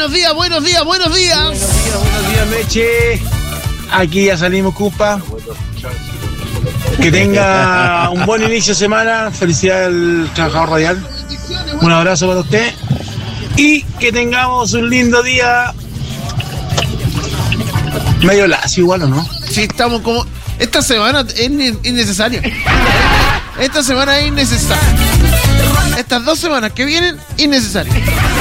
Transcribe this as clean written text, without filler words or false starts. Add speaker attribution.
Speaker 1: Buenos días, buenos días, buenos días.
Speaker 2: Buenos días, Meche. Aquí ya salimos, compa. Que tenga un buen inicio de semana. Felicidades al trabajador radial. Un abrazo para usted. Y que tengamos un lindo día. Medio lacio igual, ¿o no?
Speaker 1: Sí, estamos como... Esta semana es innecesaria. Esta semana es innecesaria. Estas 2 semanas que vienen, innecesarias.